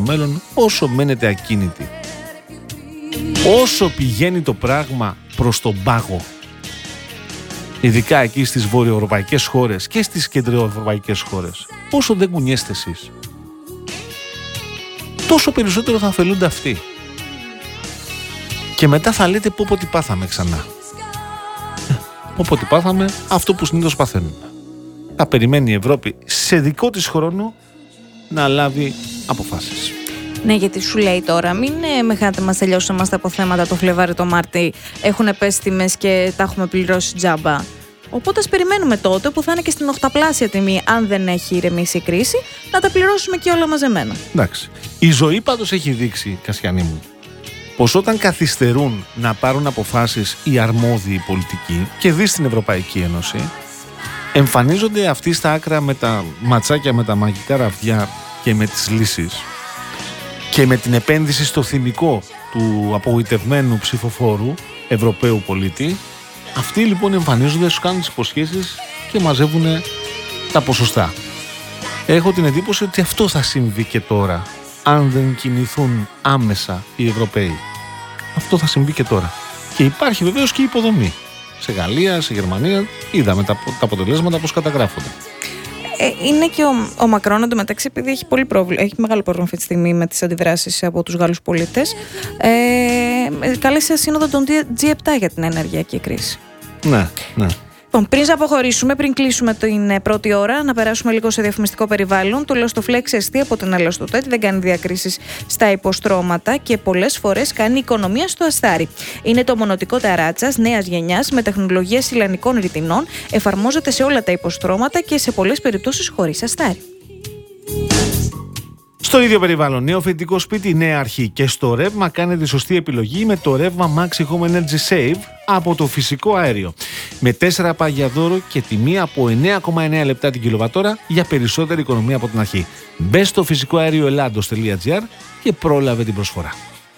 μέλλον όσο μένετε ακίνητοι. Όσο πηγαίνει το πράγμα προς τον πάγο, ειδικά εκεί στις βορειοευρωπαϊκές χώρες και στις κεντροευρωπαϊκές χώρες, όσο δεν κουνιέστε εσείς, τόσο περισσότερο θα ωφελούνται αυτοί. Και μετά θα λέτε πω τι πάθαμε ξανά. Πω τι πάθαμε, αυτό που συνήθως παθαίνουμε. Θα περιμένει η Ευρώπη σε δικό της χρόνο να λάβει αποφάσεις. Ναι, γιατί σου λέει τώρα, μην μεχάτε μας, τελειώσαμε μας τα αποθέματα το Φλεβάρι, το Μάρτι, έχουν πέσει τιμές και τα έχουμε πληρώσει τζάμπα. Οπότε ας περιμένουμε τότε που θα είναι και στην οχταπλάσια τιμή, αν δεν έχει ηρεμήσει η κρίση, να τα πληρώσουμε και όλα μαζεμένα. Εντάξει. Η ζωή πάντως έχει δείξει, Κασιανή μου, πως όταν καθυστερούν να πάρουν αποφάσεις οι αρμόδιοι πολιτικοί και δει στην Ευρωπαϊκή Ένωση, εμφανίζονται αυτοί στα άκρα με τα ματσάκια, με τα μαγικά ραβδιά και με τις λύσεις και με την επένδυση στο θυμικό του απογοητευμένου ψηφοφόρου Ευρωπαίου πολίτη. Αυτοί λοιπόν εμφανίζονται, σου κάνουν τις υποσχέσεις και μαζεύουν τα ποσοστά. Έχω την εντύπωση ότι αυτό θα συμβεί και τώρα, αν δεν κινηθούν άμεσα οι Ευρωπαίοι. Αυτό θα συμβεί και τώρα. Και υπάρχει βεβαίως και υποδομή. Σε Γαλλία, σε Γερμανία, είδαμε τα αποτελέσματα πώς καταγράφονται. Είναι και ο Μακρόν εντωμεταξύ, επειδή έχει μεγάλο πρόβλημα αυτή τη στιγμή με τις αντιδράσεις από τους Γάλλους πολίτες, κάλεσε σύνοδο των G7 για την ενεργειακή κρίση. Ναι. Λοιπόν, πριν αποχωρήσουμε, πριν κλείσουμε την πρώτη ώρα, να περάσουμε λίγο σε διαφημιστικό περιβάλλον. Το λέω στο Flex εστί από την Ελαστοτέτ, δεν κάνει διακρίσεις στα υποστρώματα και πολλές φορές κάνει οικονομία στο αστάρι. Είναι το μονοτικό ταράτσας νέας γενιάς με τεχνολογία σιλανικών ρητινών, εφαρμόζεται σε όλα τα υποστρώματα και σε πολλές περιπτώσεις χωρίς αστάρι. Στο ίδιο περιβάλλον, νέο φοιτητικό σπίτι, νέα αρχή. Και στο ρεύμα κάνετε τη σωστή επιλογή με το ρεύμα Maxi Home Energy Save από το φυσικό αέριο. Με 4 πάγια δώρο και τιμή από 9,9 λεπτά την κιλοβατόρα για περισσότερη οικονομία από την αρχή. Μπες στο φυσικοαέρioellados.gr και πρόλαβε την προσφορά.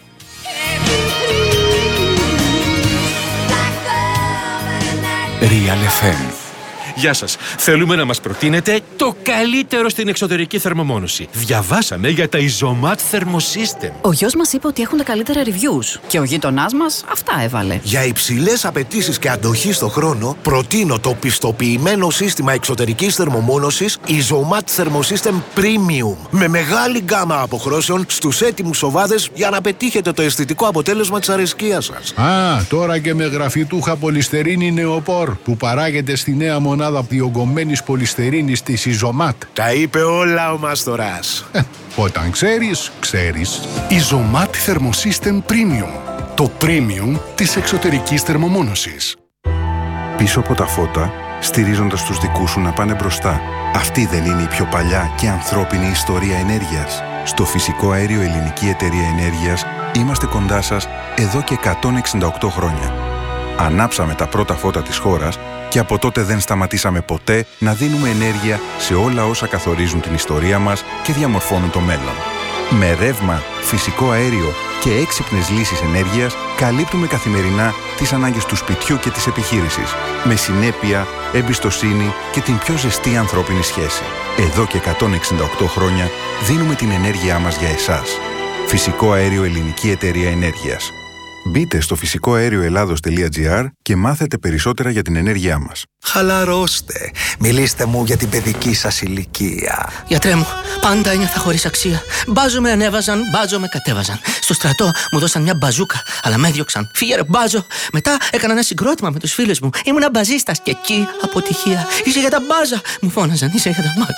Real FM. Γεια σας. Θέλουμε να μας προτείνετε το καλύτερο στην εξωτερική θερμομόνωση. Διαβάσαμε για τα Isomat Thermosystem. Ο γιος μας είπε ότι έχουν τα καλύτερα reviews και ο γείτονάς μας αυτά έβαλε. Για υψηλές απαιτήσεις και αντοχή στο χρόνο, προτείνω το πιστοποιημένο σύστημα εξωτερικής θερμομόνωσης Isomat Thermosystem Premium. Με μεγάλη γκάμα αποχρώσεων στους έτοιμους οβάδες για να πετύχετε το αισθητικό αποτέλεσμα της αρεσκίας σας. Τώρα και με γραφιτούχα πολυστερίνη νεοπόρ που παράγεται στη νέα μονάδα διογκωμένης πολυστερίνης της Isomat. Τα είπε όλα ο Μάστορας. Όταν ξέρεις, ξέρεις. Isomat Thermosystem Premium. Το premium της εξωτερικής θερμομόνωσης. Πίσω από τα φώτα, στηρίζοντας τους δικούς σου να πάνε μπροστά. Αυτή δεν είναι η πιο παλιά και ανθρώπινη ιστορία ενέργειας. Στο Φυσικό Αέριο Ελληνική Εταιρεία Ενέργειας είμαστε κοντά σας εδώ και 168 χρόνια. Ανάψαμε τα πρώτα φώτα της χώρας και από τότε δεν σταματήσαμε ποτέ να δίνουμε ενέργεια σε όλα όσα καθορίζουν την ιστορία μας και διαμορφώνουν το μέλλον. Με ρεύμα, φυσικό αέριο και έξυπνες λύσεις ενέργειας καλύπτουμε καθημερινά τις ανάγκες του σπιτιού και της επιχείρησης. Με συνέπεια, εμπιστοσύνη και την πιο ζεστή ανθρώπινη σχέση. Εδώ και 168 χρόνια δίνουμε την ενέργειά μας για εσάς. Φυσικό Αέριο Ελληνική Εταιρεία Ενέργειας. Μπείτε στο φυσικοαέρioellados.gr και μάθετε περισσότερα για την ενέργειά μας. Χαλαρώστε. Μιλήστε μου για την παιδική σας ηλικία. Γιατρέ μου, πάντα ένιωθα χωρίς αξία. Μπάζο με ανέβαζαν, μπάζο με κατέβαζαν. Στο στρατό μου δώσαν μια μπαζούκα, αλλά με έδιωξαν. Φύγε ρε μπάζο. Μετά έκανα ένα συγκρότημα με τους φίλους μου. Ήμουνα μπαζίστας και εκεί αποτυχία. Είσαι για τα μπάζα, μου φώναζαν. Είσαι για τα μπάζα.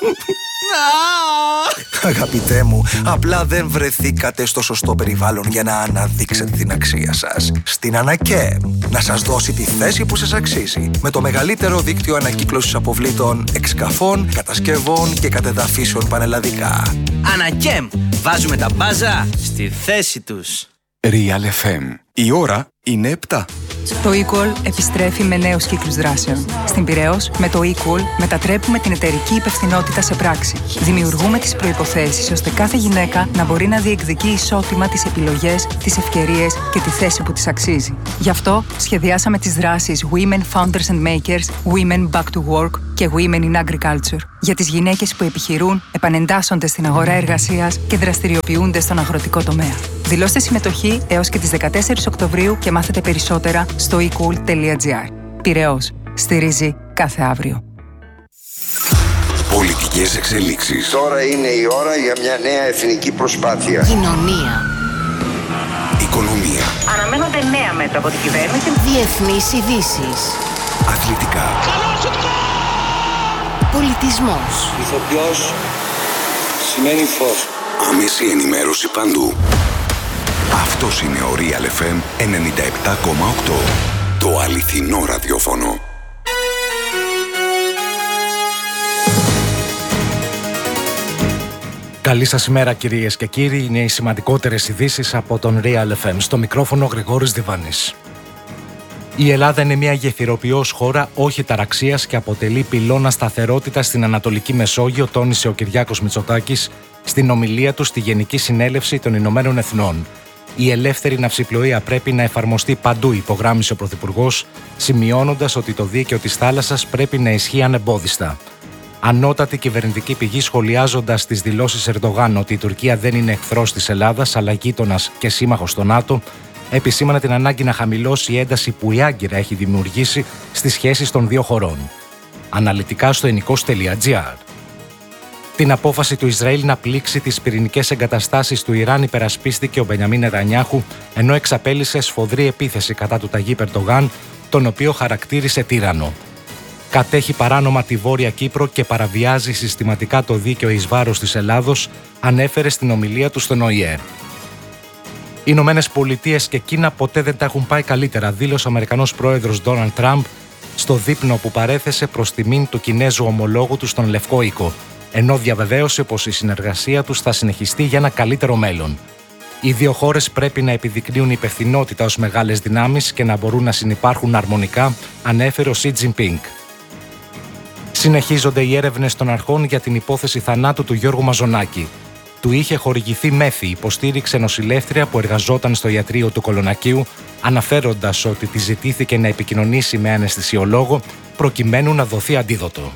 Αγαπητέ μου, απλά δεν βρεθήκατε στο σωστό περιβάλλον για να αναδείξετε την αξία σας. Στην Ανακέμ, να σας δώσει τη θέση που σας αξίζει. Με το μεγαλύτερο δίκτυο ανακύκλωσης αποβλήτων, εξκαφών, κατασκευών και κατεδαφίσεων πανελλαδικά. Ανακέμ, βάζουμε τα μπάζα στη θέση τους. Real FM. Η ώρα είναι 7. Το Equal επιστρέφει με νέους κύκλους δράσεων. Στην Πειραιώς, με το Equal μετατρέπουμε την εταιρική υπευθυνότητα σε πράξη. Δημιουργούμε τις προϋποθέσεις ώστε κάθε γυναίκα να μπορεί να διεκδικεί ισότιμα τις επιλογές, τις ευκαιρίες και τη θέση που της αξίζει. Γι' αυτό σχεδιάσαμε τις δράσεις Women Founders and Makers, Women Back to Work και Women in Agriculture για τις γυναίκες που επιχειρούν, επανεντάσσονται στην αγορά εργασίας και δραστηριοποιούνται στον αγροτικό τομέα. Δηλώστε συμμετοχή έως και τις 14 Οκτωβρίου και μάθετε περισσότερα στο ecool.gr. Πειραιώς. Στηρίζει κάθε αύριο. Πολιτικές εξελίξεις. Τώρα είναι η ώρα για μια νέα εθνική προσπάθεια. Κοινωνία. Οικονομία. Αναμένονται νέα μέτρα από την κυβέρνηση. Διεθνείς ειδήσεις. Αθλητικά. Πολιτισμός. Ηθοποιός σημαίνει φως. Άμεση ενημέρωση παντού. Αυτός είναι ο Real FM 97,8. Το αληθινό ραδιόφωνο. Καλή σας ημέρα κυρίες και κύριοι. Είναι οι σημαντικότερες ειδήσεις από τον Real FM. Στο μικρόφωνο Γρηγόρης Διβάνης. Η Ελλάδα είναι μια γεφυροποιός χώρα, όχι ταραξίας, και αποτελεί πυλώνα σταθερότητας στην Ανατολική Μεσόγειο, τόνισε ο Κυριάκος Μητσοτάκης στην ομιλία του στη Γενική Συνέλευση των Ηνωμένων Εθνών. Η ελεύθερη ναυσιπλοεία πρέπει να εφαρμοστεί παντού, υπογράμμισε ο Πρωθυπουργός, σημειώνοντας ότι το δίκαιο της θάλασσας πρέπει να ισχύει ανεμπόδιστα. Ανώτατη κυβερνητική πηγή, σχολιάζοντας τις δηλώσεις Ερντογάν ότι η Τουρκία δεν είναι εχθρός της Ελλάδας αλλά γείτονας και σύμμαχος στο ΝΑΤΟ, επισήμανε την ανάγκη να χαμηλώσει η ένταση που η Άγκυρα έχει δημιουργήσει στις σχέσεις των δύο χωρών. Αναλυτικά στο ενικός.gr. Την απόφαση του Ισραήλ να πλήξει τις πυρηνικές εγκαταστάσεις του Ιράν υπερασπίστηκε ο Μπενιαμίν Νετανιάχου, ενώ εξαπέλυσε σφοδρή επίθεση κατά του Ταγίπ Ερντογάν, τον οποίο χαρακτήρισε τύραννο. Κατέχει παράνομα τη Βόρεια Κύπρο και παραβιάζει συστηματικά το δίκαιο εις βάρος της Ελλάδος, ανέφερε στην ομιλία του στον ΟΗΕ. Οι Ηνωμένες Πολιτείες και Κίνα ποτέ δεν τα έχουν πάει καλύτερα, δήλωσε ο Αμερικανός πρόεδρος Ντόναλντ Τραμπ στο δείπνο που παρέθεσε προς τιμήν του Κινέζου ομολόγου του στον Λευκό Οίκο, ενώ διαβεβαίωσε πως η συνεργασία τους θα συνεχιστεί για ένα καλύτερο μέλλον. Οι δύο χώρες πρέπει να επιδεικνύουν υπευθυνότητα ως μεγάλες δυνάμεις και να μπορούν να συνυπάρχουν αρμονικά, ανέφερε ο Σι Τζινπίνγκ. Συνεχίζονται οι έρευνες των αρχών για την υπόθεση θανάτου του Γιώργου Μαζονάκη. Του είχε χορηγηθεί μέθη, υποστήριξε νοσηλεύτρια που εργαζόταν στο ιατρείο του Κολονακίου, αναφέροντας ότι τη ζητήθηκε να επικοινωνήσει με αναισθησιολόγο προκειμένου να δοθεί αντίδοτο.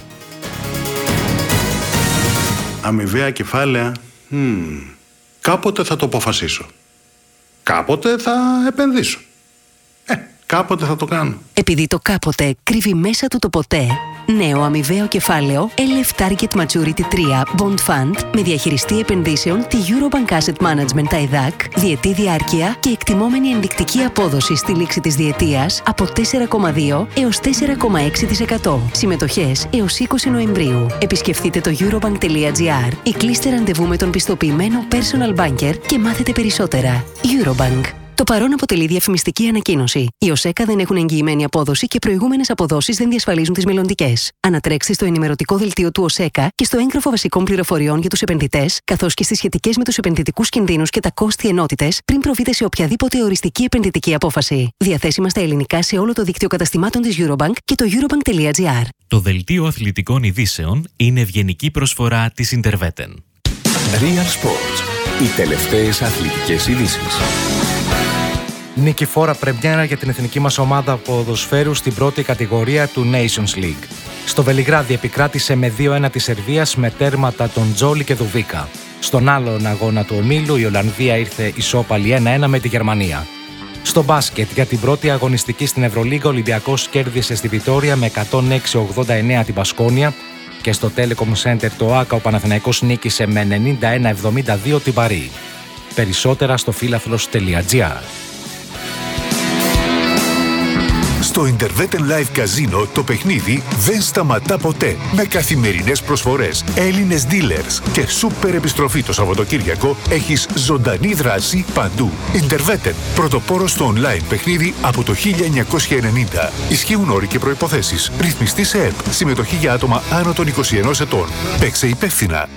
Αμοιβαία κεφάλαια. Κάποτε θα το αποφασίσω. Κάποτε θα επενδύσω. Κάποτε θα το κάνω. Επειδή το κάποτε κρύβει μέσα του το ποτέ, νέο αμοιβαίο κεφάλαιο LF Target Maturity 3 Bond Fund με διαχειριστή επενδύσεων τη Eurobank Asset Management TAIDAC, διετή διάρκεια και εκτιμόμενη ενδεικτική απόδοση στη λήξη της διετίας από 4,2 έως 4,6%. Συμμετοχές έως 20 Νοεμβρίου. Επισκεφτείτε το eurobank.gr ή κλείστε ραντεβού με τον πιστοποιημένο personal banker και μάθετε περισσότερα. Eurobank. Το παρόν αποτελεί διαφημιστική ανακοίνωση. Οι ΟΣΕΚΑ δεν έχουν εγγυημένη απόδοση και προηγούμενες αποδόσεις δεν διασφαλίζουν τις μελλοντικές. Ανατρέξτε στο ενημερωτικό δελτίο του ΟΣΕΚΑ και στο έγγραφο βασικών πληροφοριών για τους επενδυτές, καθώς και στις σχετικές με τους επενδυτικούς κινδύνους και τα κόστη ενότητες, πριν προβείτε σε οποιαδήποτε οριστική επενδυτική απόφαση. Διαθέσιμα στα ελληνικά σε όλο το δίκτυο καταστημάτων της Eurobank και το eurobank.gr. Το δελτίο αθλητικών ειδήσεων είναι ευγενική προσφορά της Interveten. Real Sports. Οι τελευταίες αθλητικές ειδήσεις. Νικηφόρα πρεμιέρα για την εθνική μας ομάδα ποδοσφαίρου στην πρώτη κατηγορία του Nations League. Στο Βελιγράδι επικράτησε με 2-1 της Σερβίας με τέρματα των Τζόλι και Δουβίκα. Στον άλλον αγώνα του ομίλου η Ολλανδία ήρθε ισόπαλη 1-1 με τη Γερμανία. Στο μπάσκετ για την πρώτη αγωνιστική στην Ευρωλίγκα ο Ολυμπιακός κέρδισε στη Βιτόρια με 106-89 την Μπασκόνια και στο Telecom Center το ΆΚΑ ο Παναθηναϊκός νίκησε με 91-72 την Παρί. Περισσότερα στο φίλαθλος.gr. Στο Interveten Live Casino το παιχνίδι δεν σταματά ποτέ. Με καθημερινές προσφορές, Έλληνες dealers και σούπερ επιστροφή το Σαββατοκύριακο έχεις ζωντανή δράση παντού. Interveten, πρωτοπόρος στο online παιχνίδι από το 1990. Ισχύουν όροι και προϋποθέσεις. Ρυθμιστή σε ΕΠ. Συμμετοχή για άτομα άνω των 21 ετών. Παίξε υπεύθυνα.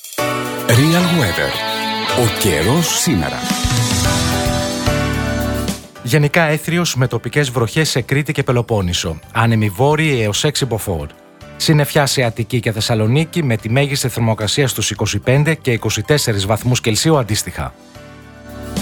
Real Weather. Ο καιρός σήμερα. Γενικά έθριος με τοπικές βροχές σε Κρήτη και Πελοπόννησο. Άνεμοι βόρειοι έως 6 μποφόρ. Συννεφιά σε Αττική και Θεσσαλονίκη με τη μέγιστη θερμοκρασία στους 25 και 24 βαθμούς Κελσίου αντίστοιχα.